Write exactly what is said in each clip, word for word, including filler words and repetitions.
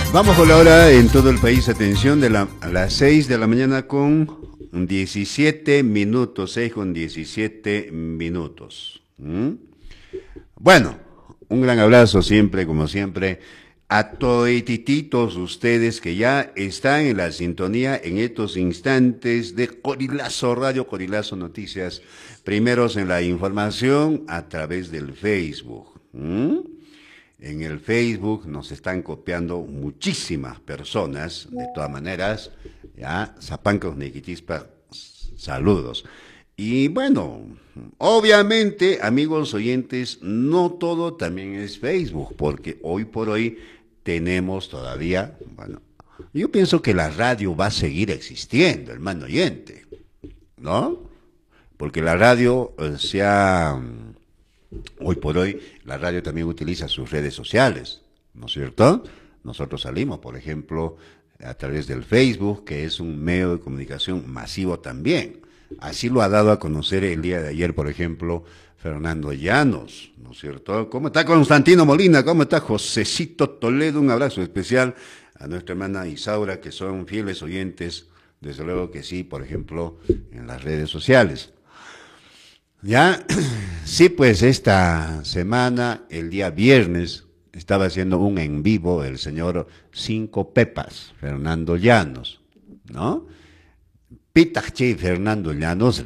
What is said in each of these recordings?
Vamos por la hora en todo el país. Atención, de la, a las seis de la mañana con diecisiete minutos. seis con diecisiete minutos. ¿Mm? Bueno, un gran abrazo siempre, como siempre, a todos ustedes que ya están en la sintonía en estos instantes de Corilazo Radio, Corilazo Noticias. Primeros en la información a través del Facebook. ¿Mm? En el Facebook nos están copiando muchísimas personas, de todas maneras, ya, Zapancos Nequitispa, saludos. Y bueno, obviamente, amigos oyentes, no todo también es Facebook, porque hoy por hoy tenemos todavía, bueno, yo pienso que la radio va a seguir existiendo, hermano oyente, ¿no? Porque la radio eh, se ha... Hoy por hoy, la radio también utiliza sus redes sociales, ¿no es cierto? Nosotros salimos, por ejemplo, a través del Facebook, que es un medio de comunicación masivo también. Así lo ha dado a conocer el día de ayer, por ejemplo, Fernando Llanos, ¿no es cierto? ¿Cómo está Constantino Molina? ¿Cómo está Josecito Toledo? Un abrazo especial a nuestra hermana Isaura, que son fieles oyentes, desde luego que sí, por ejemplo, en las redes sociales. Ya, sí, pues esta semana, el día viernes, estaba haciendo un en vivo el señor Cinco Pepas, Fernando Llanos, ¿no? Pitachi Fernando Llanos,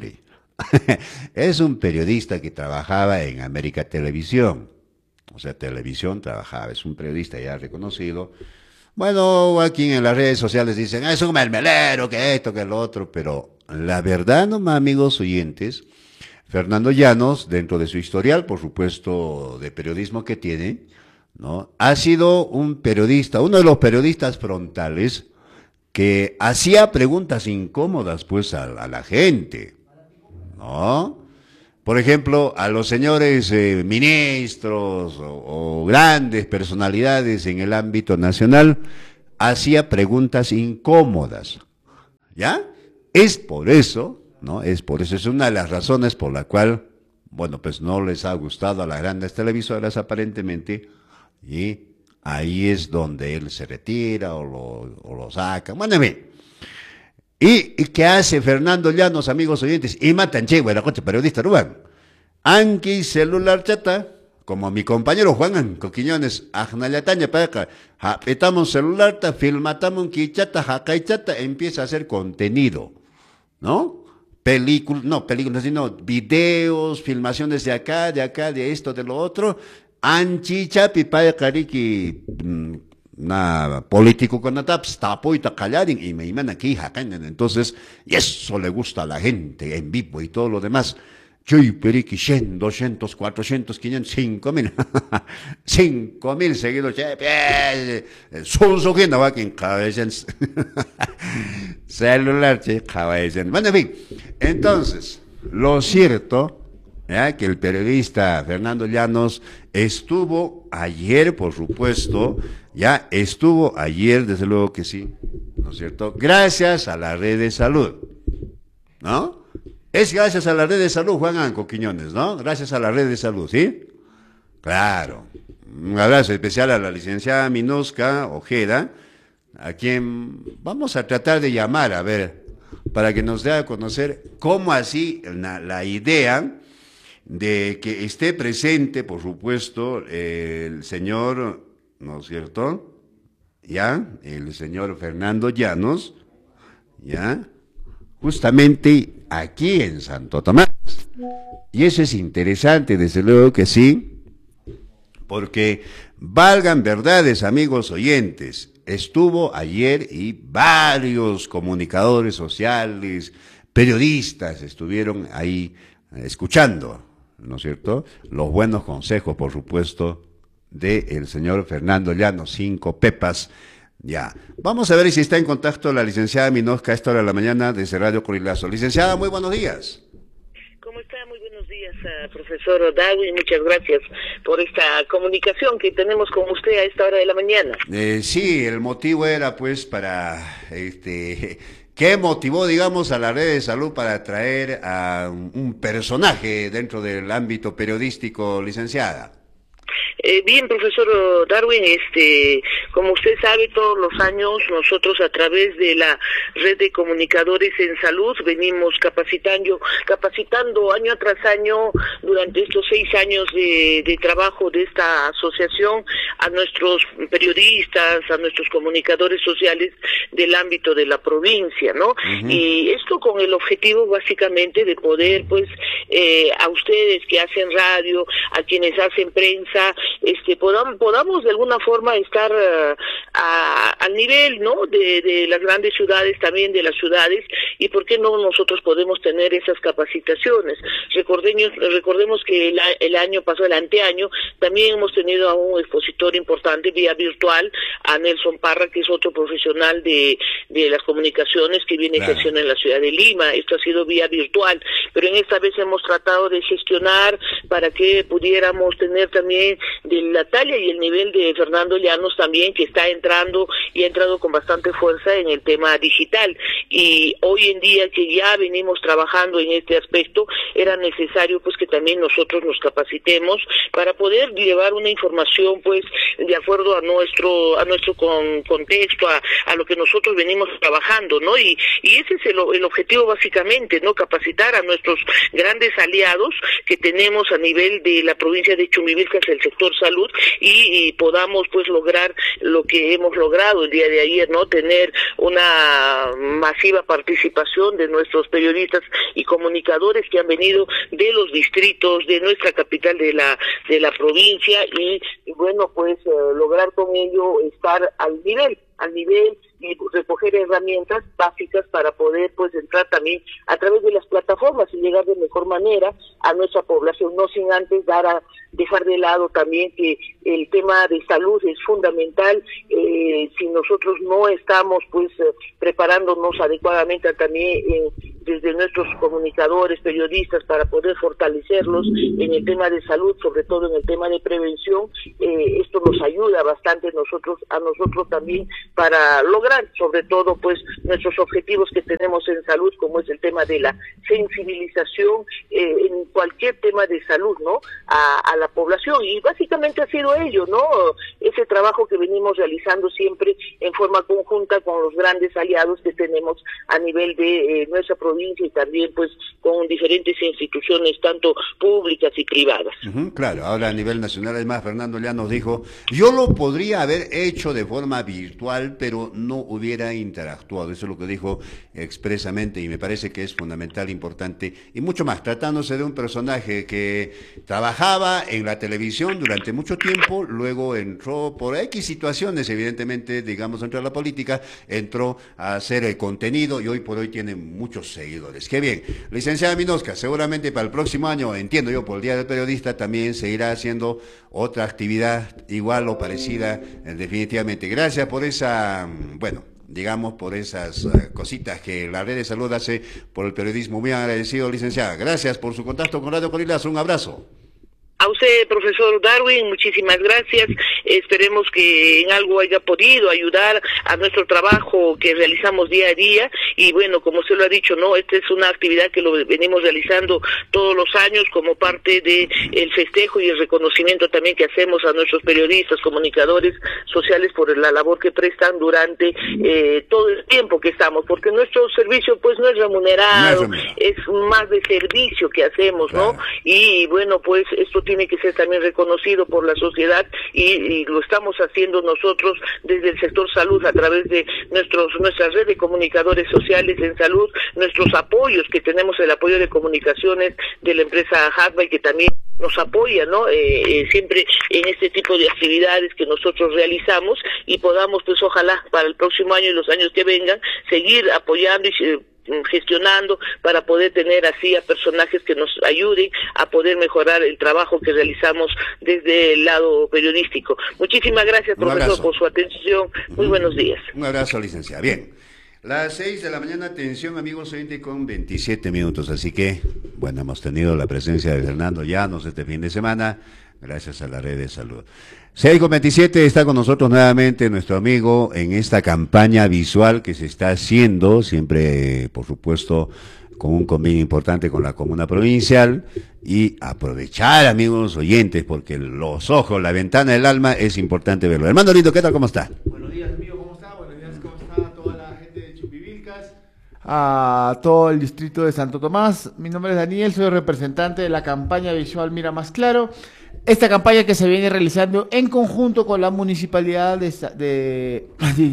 es un periodista que trabajaba en América Televisión, o sea, televisión trabajaba, es un periodista ya reconocido. Bueno, aquí en las redes sociales dicen, es un mermelero, que esto, que lo otro, pero la verdad, no, amigos oyentes, Fernando Llanos, dentro de su historial, por supuesto, de periodismo que tiene, ¿no? Ha sido un periodista, uno de los periodistas frontales que hacía preguntas incómodas, pues, a, a la gente, ¿no? Por ejemplo, a los señores eh, ministros o, o grandes personalidades en el ámbito nacional, hacía preguntas incómodas, ¿ya? Es por eso... ¿no? Es por eso, es una de las razones por la cual, bueno, pues no les ha gustado a las grandes televisoras aparentemente, y ahí es donde él se retira o lo, o lo saca. Bueno, en fin. ¿Y, ¿Y qué hace Fernando Llanos, amigos oyentes? Y matan che, la coche periodista Rubán. Anki celular chata, como mi compañero Juan Anco Quiñones, Agnayataña para acá, japetamos celular, filmatamos quichata, jacaichata, empieza a hacer contenido, ¿no? Películas, no, películas, sino videos, filmaciones de acá, de acá, de esto, de lo otro. Anchicha, pipaya, cariki, na político con la taps, tapo y tacallarin, y me iman aquí, jacañan. Entonces, y eso le gusta a la gente en vivo y todo lo demás. Chuy, periqui, cien, doscientos, cuatrocientos, quinientos, cinco mil, cinco mil seguidos, che, son sugiendo va que en cabeza. Celular, che, cabeza. Bueno, en fin, entonces, lo cierto, ¿ya? Que el periodista Fernando Llanos estuvo ayer, por supuesto, ya estuvo ayer, desde luego que sí, ¿no es cierto? Gracias a la red de salud, ¿no? Es gracias a la red de salud, Juan Anco Quiñones, ¿no? Gracias a la red de salud, ¿sí? Claro. Un abrazo especial a la licenciada Minosca Ojeda, a quien vamos a tratar de llamar, a ver, para que nos dé a conocer cómo así la, la idea de que esté presente, por supuesto, el señor, ¿no es cierto? ¿Ya? El señor Fernando Llanos, ¿ya? Justamente aquí en Santo Tomás. Y eso es interesante, desde luego que sí, porque valgan verdades, amigos oyentes, estuvo ayer y varios comunicadores sociales, periodistas estuvieron ahí escuchando, ¿no es cierto?, los buenos consejos, por supuesto, del señor Fernando Llanos, Cinco Pepas. Ya, vamos a ver si está en contacto la licenciada Minosca a esta hora de la mañana desde Radio Corilazo. Licenciada, muy buenos días. ¿Cómo está? Muy buenos días, uh, profesor Odawi, muchas gracias por esta comunicación que tenemos con usted a esta hora de la mañana. Eh, sí, el motivo era pues para, este, ¿qué motivó, digamos, a la red de salud para traer a un personaje dentro del ámbito periodístico, licenciada? Eh, bien, profesor Darwin, este, como usted sabe, todos los años nosotros a través de la red de comunicadores en salud venimos capacitando, capacitando año tras año durante estos seis años de, de trabajo de esta asociación a nuestros periodistas, a nuestros comunicadores sociales del ámbito de la provincia, ¿no? Uh-huh. Y esto con el objetivo básicamente de poder, pues, eh, a ustedes que hacen radio, a quienes hacen prensa, este, podamos, podamos de alguna forma estar uh, a, al nivel, ¿no? De, de las grandes ciudades, también de las ciudades, y por qué no nosotros podemos tener esas capacitaciones. Recordemos, recordemos que el, el año pasado, el anteaño, también hemos tenido a un expositor importante vía virtual, a Nelson Parra, que es otro profesional de, de las comunicaciones que viene claro. ejerciendo en la ciudad de Lima. Esto ha sido vía virtual, pero en esta vez hemos tratado de gestionar para que pudiéramos tener también de la talla y el nivel de Fernando Llanos también, que está entrando y ha entrado con bastante fuerza en el tema digital. Y hoy en día que ya venimos trabajando en este aspecto, era necesario pues que también nosotros nos capacitemos para poder llevar una información pues de acuerdo a nuestro a nuestro con, contexto, a, a lo que nosotros venimos trabajando, ¿no? Y, y ese es el, el objetivo básicamente, ¿no? Capacitar a nuestros grandes aliados que tenemos a nivel de la provincia de Chumbivilcas, el sector salud, y, y podamos pues lograr lo que hemos logrado el día de ayer, ¿no? Tener una masiva participación de nuestros periodistas y comunicadores que han venido de los distritos de nuestra capital de la de la provincia y, y bueno, pues eh, lograr con ello estar al nivel, al nivel y recoger herramientas básicas para poder pues entrar también a través de las plataformas y llegar de mejor manera a nuestra población, no sin antes dar a dejar de lado también que el tema de salud es fundamental. Eh, si nosotros no estamos pues eh, preparándonos adecuadamente también eh, desde nuestros comunicadores, periodistas, para poder fortalecerlos en el tema de salud, sobre todo en el tema de prevención, eh, esto nos ayuda bastante nosotros a nosotros también para lograr sobre todo pues nuestros objetivos que tenemos en salud, como es el tema de la sensibilización eh, en cualquier tema de salud, ¿no? A, a la población, y básicamente ha sido ello, ¿no? Ese trabajo que venimos realizando siempre en forma conjunta con los grandes aliados que tenemos a nivel de eh, nuestra provincia y también pues con diferentes instituciones tanto públicas y privadas. Uh-huh, claro, ahora a nivel nacional, además Fernando Llanos dijo, yo lo podría haber hecho de forma virtual, pero no hubiera interactuado. Eso es lo que dijo expresamente y me parece que es fundamental, importante y mucho más, tratándose de un personaje que trabajaba en la televisión durante mucho tiempo, luego entró por X situaciones, evidentemente, digamos, dentro de la política, entró a hacer el contenido y hoy por hoy tiene muchos seguidores. Qué bien. Licenciada Minosca, seguramente para el próximo año, entiendo yo, por el Día del Periodista, también seguirá haciendo otra actividad igual o parecida, eh, definitivamente. Gracias por esa, bueno, digamos, por esas uh, cositas que la red de salud hace por el periodismo. Muy agradecido, licenciada. Gracias por su contacto con Radio Corilazo. Un abrazo. A usted, profesor Darwin, muchísimas gracias. Esperemos que en algo haya podido ayudar a nuestro trabajo que realizamos día a día. Y bueno, como usted lo ha dicho, no, esta es una actividad que lo venimos realizando todos los años como parte de el festejo y el reconocimiento también que hacemos a nuestros periodistas, comunicadores sociales por la labor que prestan durante eh, todo el tiempo que estamos, porque nuestro servicio pues no es remunerado, no es, remunerado. Es más de servicio que hacemos, claro. ¿no? Y bueno, pues esto tiene tiene que ser también reconocido por la sociedad y, y lo estamos haciendo nosotros desde el sector salud a través de nuestros nuestra red de comunicadores sociales en salud, nuestros apoyos que tenemos, el apoyo de comunicaciones de la empresa Hadbay que también nos apoya, ¿no? Eh, eh, siempre en este tipo de actividades que nosotros realizamos y podamos, pues ojalá para el próximo año y los años que vengan, seguir apoyando y eh, gestionando para poder tener así a personajes que nos ayuden a poder mejorar el trabajo que realizamos desde el lado periodístico. Muchísimas gracias, Un profesor, abrazo. por su atención. Muy buenos días. Un abrazo, licenciada. Bien. Las seis de la mañana, atención amigos, veinte con veintisiete minutos, así que, bueno, hemos tenido la presencia de Fernando Llanos este fin de semana, gracias a la red de salud. seis con veintisiete, está con nosotros nuevamente nuestro amigo en esta campaña visual que se está haciendo, siempre, por supuesto, con un convenio importante con la comuna provincial, y aprovechar, amigos oyentes, porque los ojos, la ventana del alma, es importante verlo. Hermano lindo, ¿qué tal? ¿Cómo está? Buenos días, amigo, ¿cómo está? Buenos días, ¿cómo está toda la gente de Chumbivilcas? A todo el distrito de Santo Tomás. Mi nombre es Daniel, soy representante de la campaña visual Mira Más Claro. Esta campaña que se viene realizando en conjunto con la municipalidad de, de,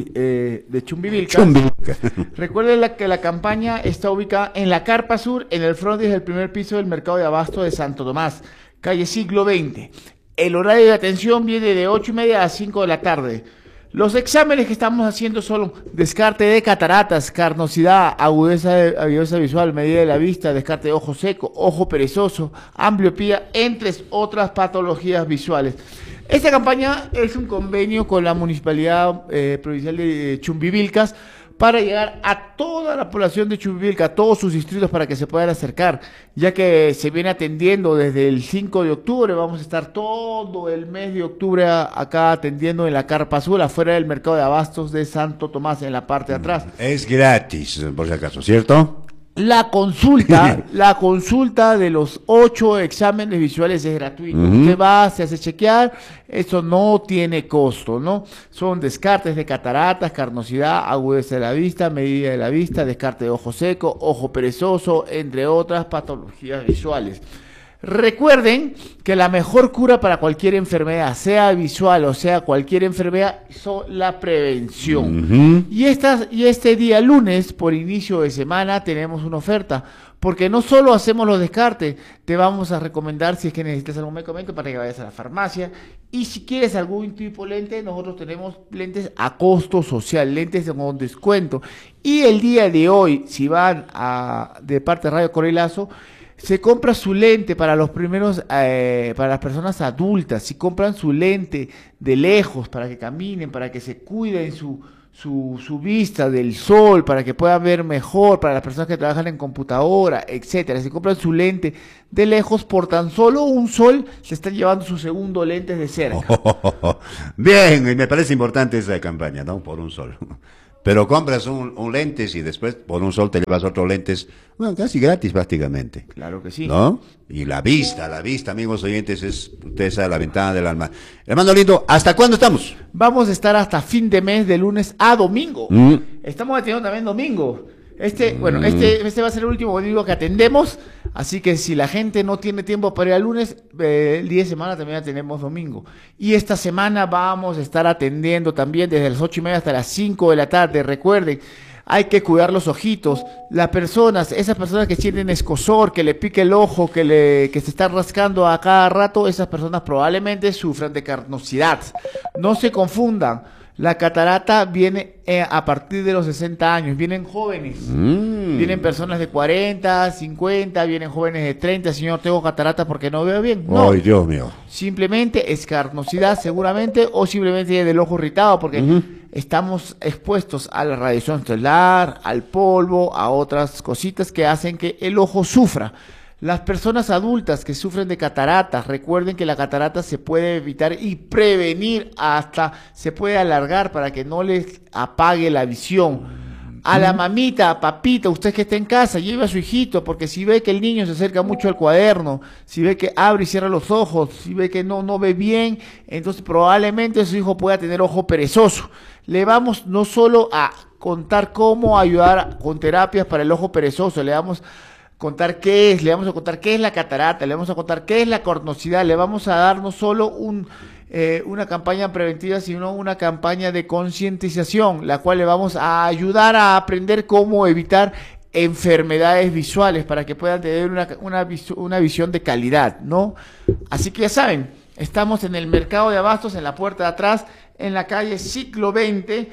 de, de Chumbivilcas. Chumbivilcas. Recuerden la, que la campaña está ubicada en la Carpa Sur, en el frontis del primer piso del mercado de abasto de Santo Tomás, calle Siglo veinte. El horario de atención viene de ocho y media a cinco de la tarde. Los exámenes que estamos haciendo son descarte de cataratas, carnosidad, agudeza, de, agudeza visual, medida de la vista, descarte de ojo seco, ojo perezoso, ambliopía, entre otras patologías visuales. Esta campaña es un convenio con la Municipalidad eh, Provincial de Chumbivilcas para llegar a toda la población de Chumbivilcas, a todos sus distritos, para que se puedan acercar, ya que se viene atendiendo desde el cinco de octubre, vamos a estar todo el mes de octubre acá atendiendo en la Carpa Azul, afuera del mercado de abastos de Santo Tomás, en la parte de atrás. Es gratis, por si acaso, ¿cierto? La consulta, la consulta de los ocho exámenes visuales es gratuita. Uh-huh. Usted va, se hace chequear, eso no tiene costo, ¿no? Son descartes de cataratas, carnosidad, agudeza de la vista, medida de la vista, descarte de ojo seco, ojo perezoso, entre otras patologías visuales. Recuerden que la mejor cura para cualquier enfermedad, sea visual o sea cualquier enfermedad, es la prevención. Uh-huh. Y, estas, y este día lunes, por inicio de semana, tenemos una oferta, porque no solo hacemos los descartes, te vamos a recomendar si es que necesitas algún medicamento para que vayas a la farmacia, y si quieres algún tipo de lente, nosotros tenemos lentes a costo social, lentes con descuento. Y el día de hoy, si van a, de parte de Radio Correlazo, se compra su lente para los primeros, eh, para las personas adultas. Si compran su lente de lejos para que caminen, para que se cuiden su, su, su vista del sol, para que puedan ver mejor, para las personas que trabajan en computadora, etcétera. Si compran su lente de lejos, por tan solo un sol, se están llevando su segundo lente de cerca. Oh, oh, oh, oh. Bien, y me parece importante esa campaña, ¿no? Por un sol. Pero compras un, un lentes y después por un sol te llevas otros lentes, bueno, casi gratis prácticamente. Claro que sí. ¿No? Y la vista, la vista, amigos oyentes, es, ustedes saben, la ventana del alma. Hermano lindo, ¿hasta cuándo estamos? Vamos a estar hasta fin de mes, de lunes a domingo. Mm. Estamos atendiendo también domingo. Este, mm. bueno, este, este va a ser el último domingo que atendemos, así que si la gente no tiene tiempo para ir al lunes, eh, el día de semana también tenemos domingo. Y esta semana vamos a estar atendiendo también desde las ocho y media hasta las cinco de la tarde. Recuerden, hay que cuidar los ojitos. Las personas, esas personas que tienen escozor, que le pique el ojo, que le, que se están rascando a cada rato, esas personas probablemente sufran de carnosidad. No se confundan. La catarata viene eh, a partir de los sesenta años, vienen jóvenes, mm. vienen personas de cuarenta, cincuenta, vienen jóvenes de treinta, señor, tengo catarata porque no veo bien. No, ay, Dios mío. Simplemente es carnosidad seguramente, o simplemente del ojo irritado, porque uh-huh. estamos expuestos a la radiación solar, al polvo, a otras cositas que hacen que el ojo sufra. Las personas adultas que sufren de cataratas, recuerden que la catarata se puede evitar y prevenir, hasta se puede alargar para que no les apague la visión. A la mamita, a papita, usted que está en casa, lleve a su hijito, porque si ve que el niño se acerca mucho al cuaderno, si ve que abre y cierra los ojos, si ve que no, no ve bien, entonces probablemente su hijo pueda tener ojo perezoso. Le vamos no solo a contar cómo ayudar con terapias para el ojo perezoso, le vamos contar qué es, le vamos a contar qué es la catarata, le vamos a contar qué es la cornosidad, le vamos a dar no solo un, eh, una campaña preventiva, sino una campaña de concientización, la cual le vamos a ayudar a aprender cómo evitar enfermedades visuales para que puedan tener una, una, una visión de calidad, ¿no? Así que ya saben, estamos en el mercado de abastos, en la puerta de atrás, en la calle Siglo veinte,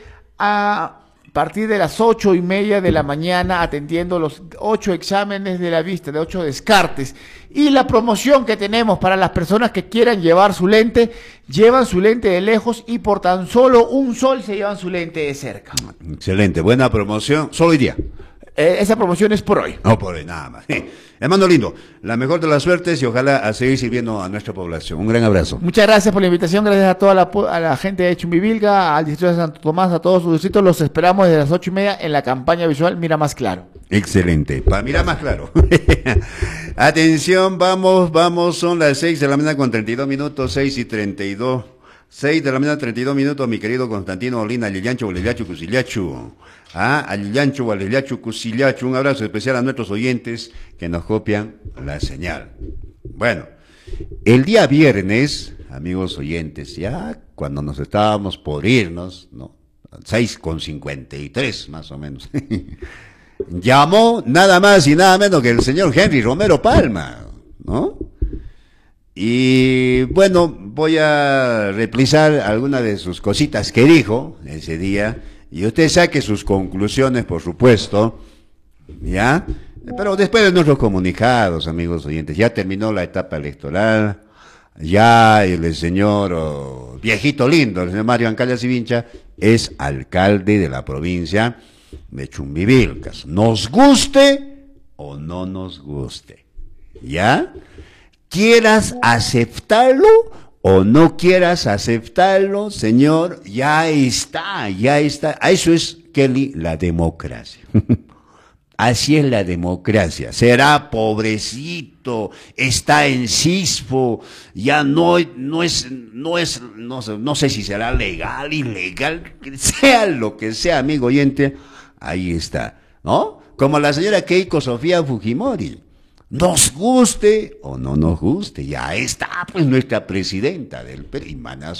a A partir de las ocho y media de la mañana, atendiendo los ocho exámenes de la vista, de ocho descartes. Y la promoción que tenemos para las personas que quieran llevar su lente, llevan su lente de lejos y por tan solo un sol se llevan su lente de cerca. Excelente, buena promoción, solo hoy día. Eh, esa promoción es por hoy. No por hoy, nada más. Hermano lindo, la mejor de las suertes y ojalá a seguir sirviendo a nuestra población. Un gran abrazo. Muchas gracias por la invitación, gracias a toda la, a la gente de Chumbivilcas, al distrito de Santo Tomás, a todos sus distritos. Los esperamos desde las ocho y media en la campaña visual Mira Más Claro. Excelente. Para mirar más claro. Atención, vamos, vamos, son las seis de la mañana con treinta y dos minutos, seis y treinta y dos. seis de la mañana, treinta y dos minutos, mi querido Constantino Olina, Alillancho, Gualillachu, Cusillachu. Ah, Alillancho, Gualillachu, Cusillachu. Un abrazo especial a nuestros oyentes que nos copian la señal. Bueno, el día viernes, amigos oyentes, ya cuando nos estábamos por irnos, ¿no? seis con cincuenta y tres más o menos. Llamó nada más y nada menos que el señor Henry Romero Palma, ¿no? Y bueno, voy a reprisar algunas de sus cositas que dijo ese día, y usted saque sus conclusiones, por supuesto, ¿ya? Pero después de nuestros comunicados, amigos oyentes, ya terminó la etapa electoral, ya el señor oh, viejito lindo, el señor Mario Ancallas y Vincha, es alcalde de la provincia de Chumbivilcas, nos guste o no nos guste, ¿ya? Quieras aceptarlo o no quieras aceptarlo, señor, ya está, ya está. Eso es, Kelly, la democracia. Así es la democracia. Será pobrecito, está en Cispo, ya no, no es, no es, no sé, no sé si será legal, ilegal, sea lo que sea, amigo oyente. Ahí está, ¿no? Como la señora Keiko Sofía Fujimori. Nos guste o no nos guste, ya está, pues, nuestra presidenta del Perú,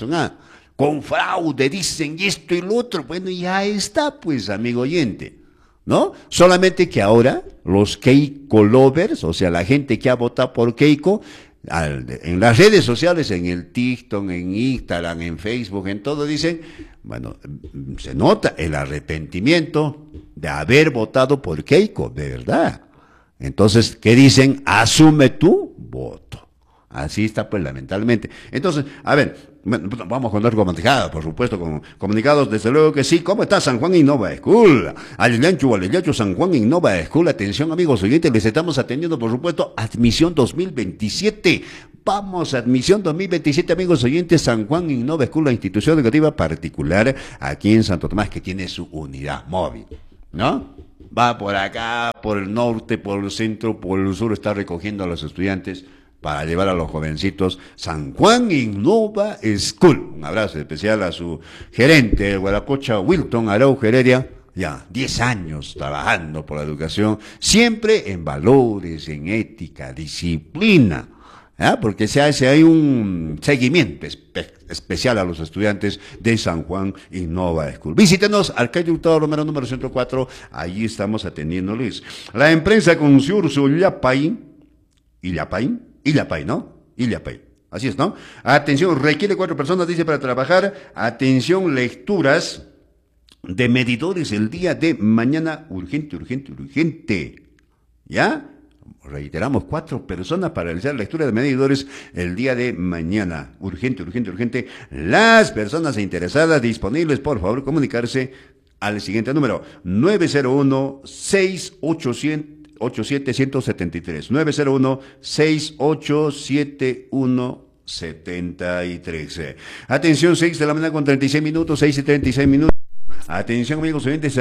con fraude, dicen, y esto y lo otro. Bueno, ya está, pues, amigo oyente, ¿no? Solamente que ahora los Keiko lovers, o sea, la gente que ha votado por Keiko, al, en las redes sociales, en el TikTok, en Instagram, en Facebook, en todo, dicen, bueno, se nota el arrepentimiento de haber votado por Keiko, de verdad. Entonces, ¿qué dicen? Asume tu voto. Así está, pues, lamentablemente. Entonces, a ver, vamos con nuestro comunicado, por supuesto, con comunicados, desde luego que sí. ¿Cómo está San Juan Innova School? Alillancho, Alillancho, San Juan Innova School. Atención, amigos oyentes, les estamos atendiendo, por supuesto, admisión dos mil veintisiete. Vamos, admisión dos mil veintisiete, amigos oyentes, San Juan Innova School, la institución educativa particular aquí en Santo Tomás, que tiene su unidad móvil, ¿no? Va por acá, por el norte, por el centro, por el sur, está recogiendo a los estudiantes para llevar a los jovencitos. San Juan Innova School. Un abrazo especial a su gerente, el Guaracocha Wilton Araujo Heredia. Ya, diez años trabajando por la educación, siempre en valores, en ética, disciplina. ¿Ah? Porque se hace, hay un seguimiento espe especial a los estudiantes de San Juan Innova School. Visítenos al calle Hurtado Romero número ciento cuatro, allí estamos atendiéndoles. La empresa Consurso Illapay, Illapay, Illapay, ¿no? Illapay, así es, ¿no? Atención, requiere cuatro personas, dice, para trabajar. Atención, lecturas de medidores el día de mañana, urgente, urgente, urgente, ¿ya? Reiteramos, cuatro personas para realizar lectura de medidores el día de mañana. Urgente, urgente, urgente. Las personas interesadas disponibles, por favor, comunicarse al siguiente número: nueve cero uno, seis ocho siete, uno siete tres. nueve cero uno, seis ocho siete uno setenta y tres. Atención, seis de la mañana con treinta y seis minutos, seis y treinta y seis minutos. Atención, amigos oyentes,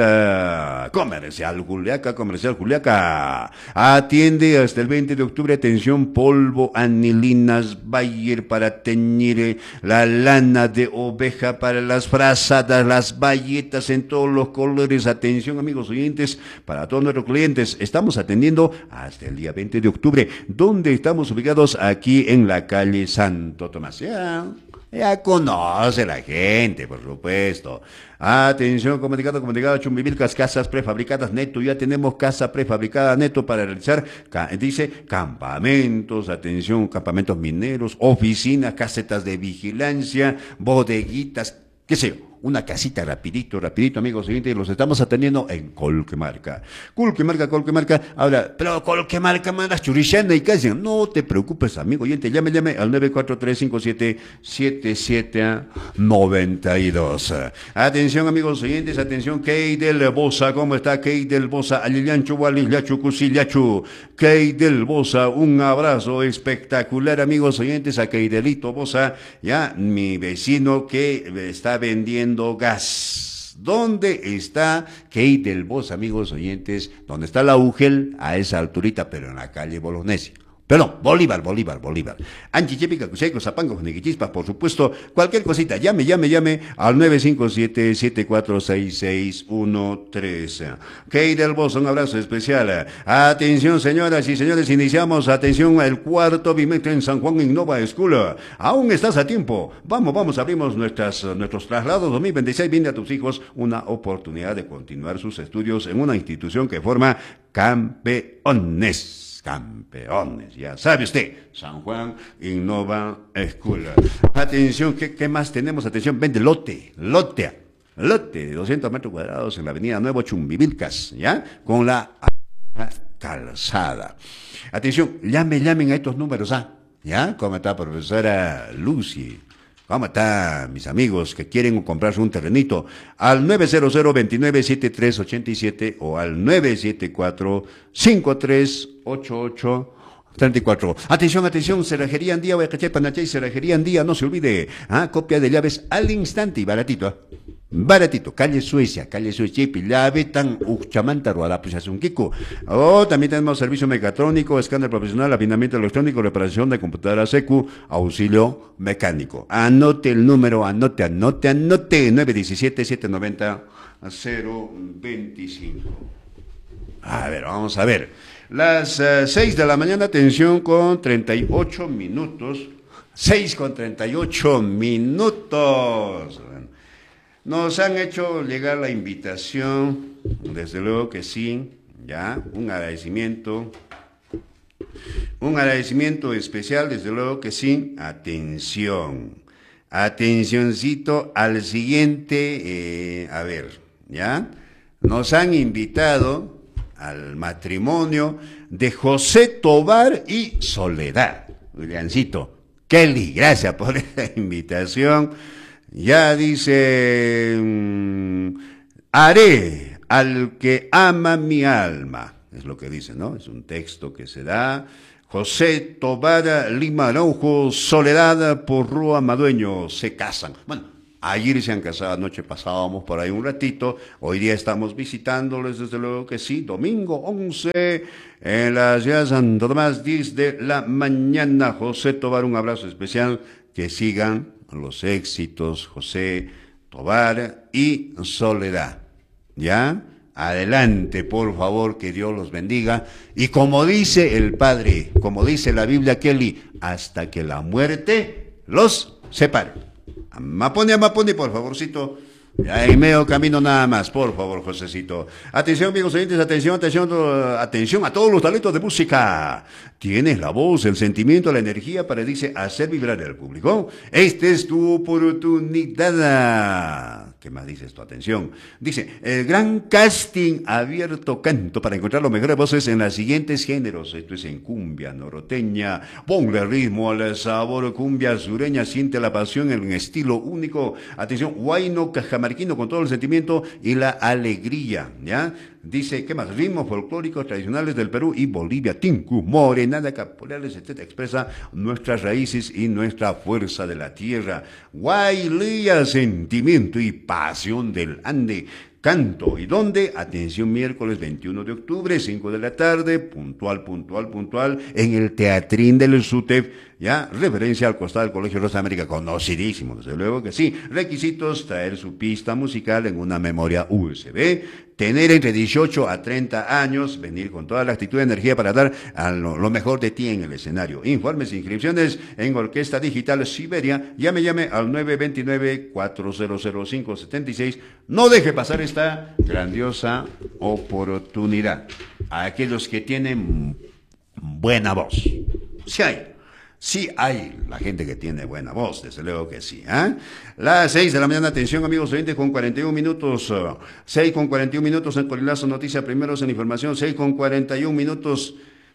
a Comercial Juliaca, Comercial Juliaca. Atiende hasta el veinte de octubre, atención, polvo, anilinas, Bayer para teñir la lana de oveja para las frazadas, las bayetas en todos los colores. Atención, amigos oyentes, para todos nuestros clientes, estamos atendiendo hasta el día veinte de octubre, donde estamos ubicados aquí en la calle Santo Tomás. Ya, ya conoce la gente, por supuesto. Atención, comunicado, comunicado, Chumbivilcas, casas prefabricadas neto, ya tenemos casa prefabricada neto para realizar, dice, campamentos, atención, campamentos mineros, oficinas, casetas de vigilancia, bodeguitas, qué sé yo, una casita rapidito, rapidito, amigos siguientes, los estamos atendiendo en Colquemarca. Colquemarca, Colquemarca, ahora, pero Colquemarca, mandas churichana y casi, no te preocupes, amigo oyente, llame, llame al nueve cuatro tres cinco siete siete siete nueve dos. Atención, amigos oyentes, atención, Key del Bosa, ¿cómo está Key del Bosa? Alillanchu, Gualillachu, Cusillachu, Key del Bosa, un abrazo espectacular, amigos oyentes, a Key delito Bosa, ya, mi vecino que está vendiendo gas, ¿Dónde está Key del Bosch, amigos oyentes? ¿Dónde está la U G E L? A esa alturita, pero en la calle Bolognesi. Perdón, Bolívar, Bolívar, Bolívar. Anchi, Chepica, Cuseco, Zapango, Neguichispas, por supuesto, cualquier cosita, llame, llame, llame al nueve cinco siete, siete cuatro seis, seis uno tres. Key del Bosch, un abrazo especial. Atención, señoras y señores, iniciamos, atención, el cuarto bimestre en San Juan Innova School. Aún estás a tiempo. Vamos, vamos, abrimos nuestras, nuestros traslados dos mil veintiséis. Brinda a tus hijos una oportunidad de continuar sus estudios en una institución que forma campeones. Campeones, ya sabe usted, San Juan Innova School. Atención, ¿qué, qué más tenemos? Atención, vende lote, lote, lote de doscientos metros cuadrados en la avenida Nuevo Chumbivilcas, ¿ya? Con la calzada. Atención, llame, llamen a estos números, ¿ah? ¿Ya? ¿Cómo está, profesora Lucy? ¿Cómo está, mis amigos que quieren comprarse un terrenito? Al nueve cero cero, dos nueve siete tres ocho siete o al nueve siete cuatro, cinco tres ocho ocho treinta y cuatro. Atención, atención, Cerrajería Andía, Huaycachay, Panachay, Cerrajería Andía, no se olvide, ¿ah? Copia de llaves al instante y baratito, ¿eh? Baratito, calle Suecia, calle Suecia, llave tan uchamanta ruada, pues hace un kiko. Oh, también tenemos servicio mecatrónico, escáner profesional, afinamiento electrónico, reparación de computadora secu, auxilio mecánico. Anote el número, anote, anote, anote, nueve uno siete, siete nueve cero, cero dos cinco. A ver, vamos a ver. Las uh, seis de la mañana, atención, con treinta y ocho minutos. seis con treinta y ocho minutos. Nos han hecho llegar la invitación, desde luego que sí, ya, un agradecimiento, un agradecimiento especial, desde luego que sí. Atención, atencioncito al siguiente, eh, a ver, ya, nos han invitado al matrimonio de José Tobar y Soledad. Williancito, Kelly, gracias por esta invitación. Ya dice, mmm, haré al que ama mi alma, es lo que dice, ¿no? Es un texto que se da. José Tobar Lima Araujo, Soledad Porrúa Madueño, se casan. Bueno, ayer se han casado, anoche pasábamos por ahí un ratito, hoy día estamos visitándoles, desde luego que sí, domingo once, en la ciudad de Santo Tomás, diez de la mañana. José Tobar, un abrazo especial, que sigan los éxitos, José Tobar y Soledad, ¿ya? Adelante, por favor, que Dios los bendiga. Y como dice el Padre, como dice la Biblia, Kelly, hasta que la muerte los separe. Amapone, amapone, por favorcito. Ya en medio camino nada más, por favor, Josecito. Atención, amigos oyentes, atención, atención, atención a todos los talentos de música. Tienes la voz, el sentimiento, la energía para, dice, hacer vibrar al público. Esta es tu oportunidad. ¿Qué más dice esto? Atención. Dice, el gran casting abierto canto para encontrar los mejores voces en los siguientes géneros. Esto es en cumbia norteña. Ponle ritmo al sabor cumbia sureña. Siente la pasión en un estilo único. Atención, huayno cajamarquino con todo el sentimiento y la alegría, ¿ya? Dice, ¿qué más? Ritmos folclóricos tradicionales del Perú y Bolivia. Tinku, morenada, caporales, etcétera. Expresa nuestras raíces y nuestra fuerza de la tierra. Guaylía, sentimiento y pasión del Ande. Canto. ¿Y dónde? Atención, miércoles veintiuno de octubre, cinco de la tarde, puntual, puntual, puntual, en el Teatrín del SUTEF, ya, referencia al costado del Colegio Rosa América, conocidísimo, desde luego que sí. Requisitos, traer su pista musical en una memoria U S B, tener entre dieciocho a treinta años, venir con toda la actitud de energía para dar a lo, lo mejor de ti en el escenario. Informes e inscripciones en Orquesta Digital Siberia. Llame, llame al nueve dos nueve, cuatro cero cero cinco siete seis. No deje pasar esta grandiosa oportunidad. A aquellos que tienen buena voz. Sí hay. Sí hay la gente que tiene buena voz, desde luego que sí. ¿eh? Las seis de la mañana, atención amigos oyentes, con cuarenta y un minutos, uh, seis con cuarenta y un minutos en Colilazo Noticia, primeros en información, seis con cuarenta y un minutos.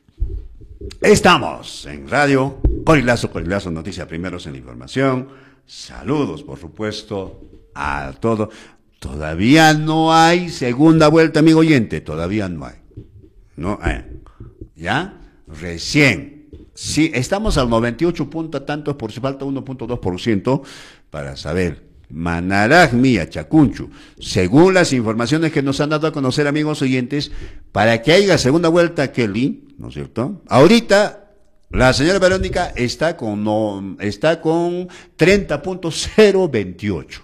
Estamos en radio, Colilazo, Colilazo Noticia, primeros en información. Saludos, por supuesto, a todo. Todavía no hay segunda vuelta, amigo oyente, todavía no hay. No hay. ¿Ya? Recién. Sí, estamos al noventa y ocho punto tantos, por si falta uno punto dos por ciento para saber Manaragmi, Achacunchu. Según las informaciones que nos han dado a conocer, amigos oyentes, para que haya segunda vuelta, Kelly, ¿no es cierto? Ahorita la señora Verónica está con, no, está con treinta punto cero veintiocho.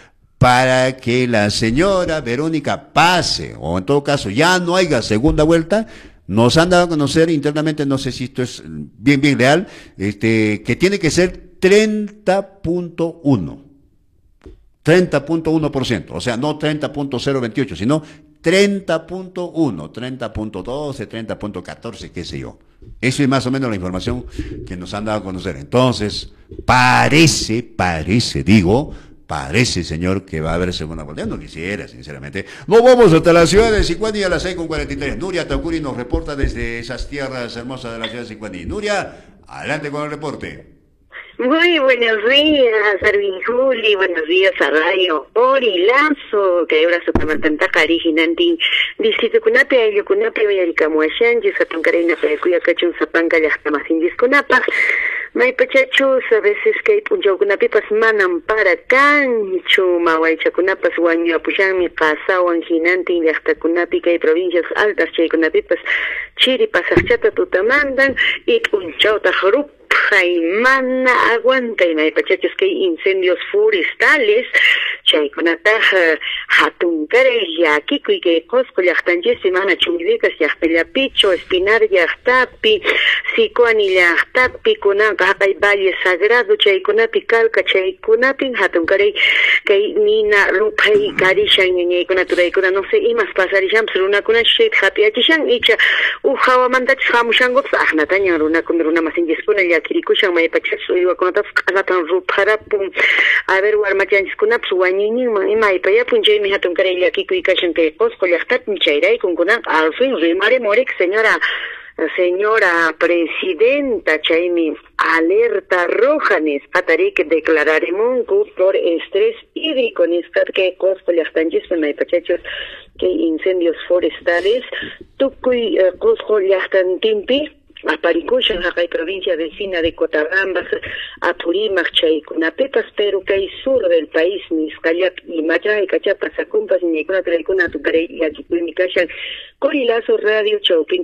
Para que la señora Verónica pase, o en todo caso ya no haya segunda vuelta, nos han dado a conocer internamente, no sé si esto es bien, bien real, este, que tiene que ser treinta punto uno. treinta punto uno por ciento, o sea, no treinta punto cero veintiocho, sino treinta punto uno, treinta punto doce, treinta punto catorce, qué sé yo. Eso es más o menos la información que nos han dado a conocer. Entonces, parece, parece, digo, parece, señor, que va a haber segunda vuelta. No quisiera, sinceramente. Nos vamos hasta la ciudad de Sicuani a las seis con cuarenta y tres. Nuria Taukuri nos reporta desde esas tierras hermosas de la ciudad de Sicuani. Nuria, adelante con el reporte. Muy buenos días, Arvin Juli, buenos días a Radio Orilazo, que ahora su camartanta originanti, distrito Cunape, ayo Cunape, Vallaricamhuachan, Yusatoncareina, Pecuya, Cachun, Zapanga, Yastamasin, Disconapa, May Pachachus, a veces que Puncho Cunape, pas manan para cancho, Mawaicha Cunapas, Guanyo, Apuyan, mi casa, Wanginanti, Yasta Cunapi, que hay provincias altas, Chay Cunape, pas Chiri, Pasachata, Tutamandan, y Puncho, Tajarup, Jaimana aguanta y may pachachos que incendios forestales chaykunataja hatunkare llakiku y que cosco llaqtanchis semana chumivecas llaqtallapicho espinar llaqtapi Sicuani llaqtapi kunanqa haqay valle sagrado chaykunapi kalka chaykunapin hatunkare kay nina ruphay karishan ñañaykuna turaykuna no sé imas pasarishanpas runakuna shit hapiachishan icha uhawamantatis hamushankupas ahnataña runakuna runamasinchiskuna llakirikushan maypachachus uywakunatapas q'alatan rupharapun a ver warmachanchikunapas wañuyninman imaypayapun chaymi hatunkare llakikuy kashan kay Qusqu llaqtapin chayraykun kunanqa al fin rimaremurek señora Señora Presidenta, chaymi alerta roja nisqatari que declararemunku por estrés hídrico nisqat que Qusqu llaqtanchispi maypachachus que incendios forestales tukuy Qusqu llaqtantinpi aparikushan haqay provincia vecina de Cotagambas, Apurímac, chaykunapipas, pero kay sur del país nisqallapi Imayay, Cachapas, Sacumpas, Ñaykuna, Traykuna, Tukaray, Llakikuymi kashan, Corilazo Radio Chawpin.